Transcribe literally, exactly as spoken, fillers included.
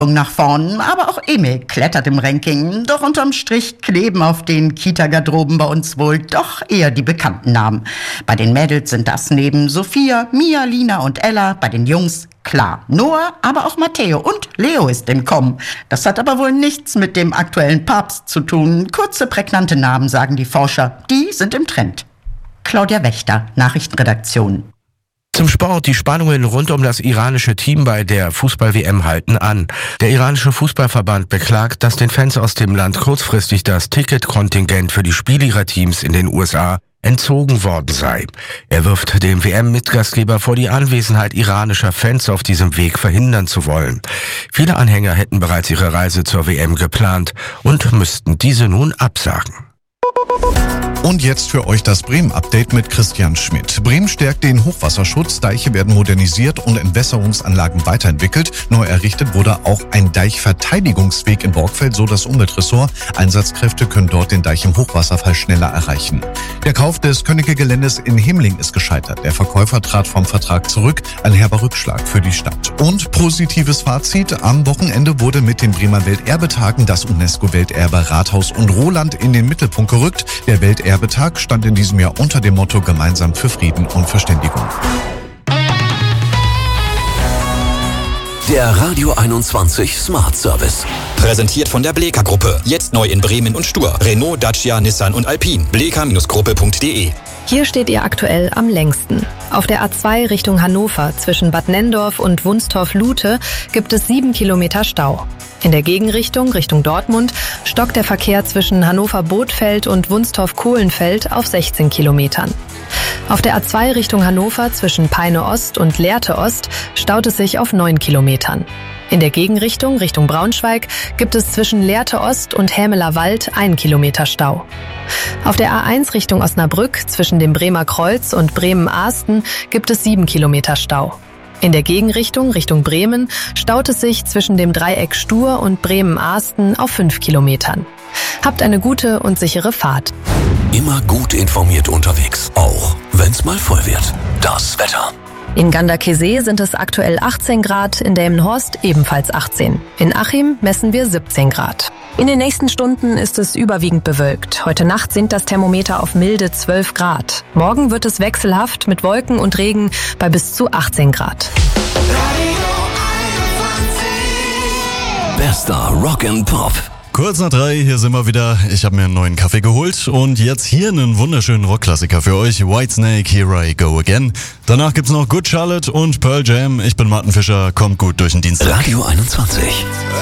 nach vorn, aber auch Emil klettert im Ranking. Doch unterm Strich kleben auf den Kita-Garderoben bei uns wohl doch eher die bekannten Namen. Bei den Mädels sind das neben Sophia, Mia, Lina und Ella, bei den Jungs klar Noah, aber auch Matteo und Leo ist im Kommen. Das hat aber wohl nichts mit dem aktuellen Papst zu tun. Kurze, prägnante Namen, sagen die Forscher. Die sind im Trend. Claudia Wächter, Nachrichtenredaktion. Zum Sport. Die Spannungen rund um das iranische Team bei der Fußball-W M halten an. Der iranische Fußballverband beklagt, dass den Fans aus dem Land kurzfristig das Ticketkontingent für die Spiele ihrer Teams in den U S A entzogen worden sei. Er wirft dem W M-Mitgastgeber vor, die Anwesenheit iranischer Fans auf diesem Weg verhindern zu wollen. Viele Anhänger hätten bereits ihre Reise zur W M geplant und müssten diese nun absagen. Und jetzt für euch das Bremen-Update mit Christian Schmidt. Bremen stärkt den Hochwasserschutz, Deiche werden modernisiert und Entwässerungsanlagen weiterentwickelt. Neu errichtet wurde auch ein Deichverteidigungsweg in Borgfeld, so das Umweltressort. Einsatzkräfte können dort den Deich im Hochwasserfall schneller erreichen. Der Kauf des Könnecke-Geländes in Himling ist gescheitert. Der Verkäufer trat vom Vertrag zurück, ein herber Rückschlag für die Stadt. Und positives Fazit, am Wochenende wurde mit den Bremer Welterbetagen das UNESCO-Welterbe Rathaus und Roland in den Mittelpunkt gerückt. Der Welterbetag stand in diesem Jahr unter dem Motto Gemeinsam für Frieden und Verständigung. Der Radio einundzwanzig Smart Service. Präsentiert von der Bleeker Gruppe. Jetzt neu in Bremen und Stur. Renault, Dacia, Nissan und Alpine. bleeker Gruppe punkt de. Hier steht ihr aktuell am längsten. Auf der A zwei Richtung Hannover zwischen Bad Nenndorf und Wunstorf-Lute gibt es sieben Kilometer Stau. In der Gegenrichtung, Richtung Dortmund, stockt der Verkehr zwischen Hannover-Bothfeld und Wunstorf-Kohlenfeld auf sechzehn Kilometern. Auf der A zwei Richtung Hannover zwischen Peine Ost und Lehrte Ost staut es sich auf neun Kilometern. In der Gegenrichtung, Richtung Braunschweig, gibt es zwischen Lehrte Ost und Hämeler Wald ein Kilometer Stau. Auf der A eins Richtung Osnabrück zwischen dem Bremer Kreuz und Bremen-Ahsten gibt es sieben Kilometer Stau. In der Gegenrichtung, Richtung Bremen, staut es sich zwischen dem Dreieck Stur und Bremen-Ahsten auf fünf Kilometern. Habt eine gute und sichere Fahrt. Immer gut informiert unterwegs, auch wenn's mal voll wird. Das Wetter. In Ganderkesee sind es aktuell achtzehn Grad, in Delmenhorst ebenfalls achtzehn. In Achim messen wir siebzehn Grad. In den nächsten Stunden ist es überwiegend bewölkt. Heute Nacht sinkt das Thermometer auf milde zwölf Grad. Morgen wird es wechselhaft mit Wolken und Regen bei bis zu achtzehn Grad. Bester Rock and Pop. Kurz nach drei, hier sind wir wieder. Ich habe mir einen neuen Kaffee geholt und jetzt hier einen wunderschönen Rockklassiker für euch. Whitesnake, Here I Go Again. Danach gibt's noch Good Charlotte und Pearl Jam. Ich bin Martin Fischer, kommt gut durch den Dienstag. Radio einundzwanzig.